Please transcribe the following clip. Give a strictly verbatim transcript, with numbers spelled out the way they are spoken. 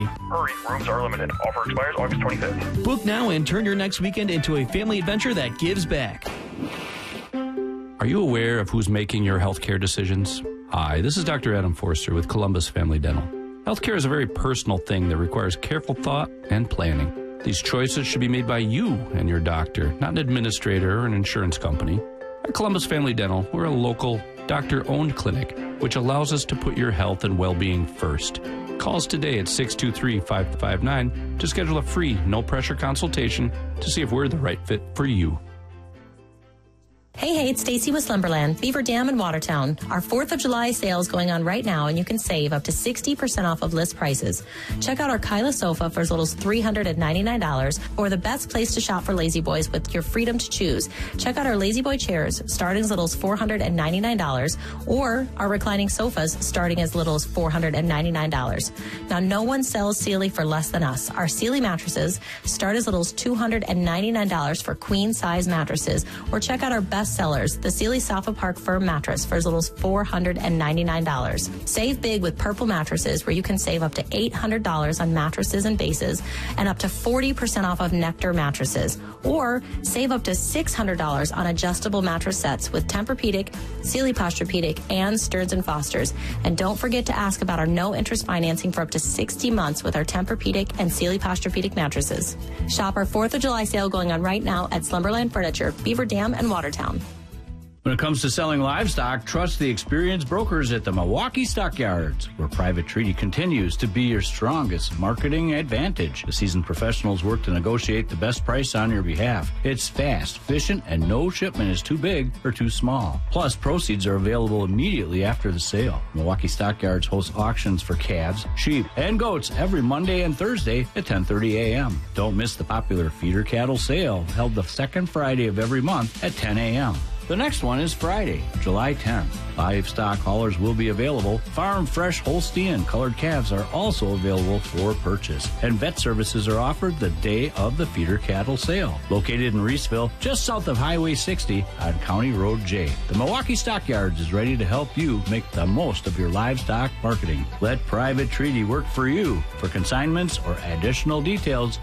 Hurry, rooms are limited. Offer expires August twenty-fifth. Book now and turn your next weekend into a family adventure that gives back. Are you aware of who's making your healthcare decisions? Hi, this is Doctor Adam Forster with Columbus Family Dental. Healthcare is a very personal thing that requires careful thought and planning. These choices should be made by you and your doctor, not an administrator or an insurance company. At Columbus Family Dental, we're a local, doctor-owned clinic, which allows us to put your health and well-being first. Call us today at six two three, five five nine to schedule a free, no-pressure consultation to see if we're the right fit for you. Hey, hey, it's Stacy with Slumberland, Beaver Dam in Watertown. Our fourth of July sale is going on right now, and you can save up to sixty percent off of list prices. Check out our Kyla sofa for as little as three hundred ninety-nine dollars, or the best place to shop for Lazy Boys with your freedom to choose. Check out our Lazy Boy chairs, starting as little as four hundred ninety-nine dollars, or our reclining sofas, starting as little as four hundred ninety-nine dollars. Now, no one sells Sealy for less than us. Our Sealy mattresses start as little as two hundred ninety-nine dollars for queen-size mattresses, or check out our best sellers, the Sealy Sofa Park Firm mattress for as little as four hundred ninety-nine dollars. Save big with Purple mattresses, where you can save up to eight hundred dollars on mattresses and bases and up to forty percent off of Nectar mattresses. Or save up to six hundred dollars on adjustable mattress sets with Tempur-Pedic, Sealy Posturepedic, and Stearns and Foster's. And don't forget to ask about our no-interest financing for up to sixty months with our Tempur-Pedic and Sealy Posturepedic mattresses. Shop our fourth of July sale going on right now at Slumberland Furniture, Beaver Dam, and Watertown. When it comes to selling livestock, trust the experienced brokers at the Milwaukee Stockyards, where Private Treaty continues to be your strongest marketing advantage. The seasoned professionals work to negotiate the best price on your behalf. It's fast, efficient, and no shipment is too big or too small. Plus, proceeds are available immediately after the sale. Milwaukee Stockyards hosts auctions for calves, sheep, and goats every Monday and Thursday at ten thirty a.m. Don't miss the popular feeder cattle sale held the second Friday of every month at ten a.m. The next one is Friday, July tenth. Livestock haulers will be available. Farm fresh Holstein and colored calves are also available for purchase. And vet services are offered the day of the feeder cattle sale. Located in Reeseville, just south of Highway sixty on County Road J. The Milwaukee Stockyards is ready to help you make the most of your livestock marketing. Let Private Treaty work for you. For consignments or additional details,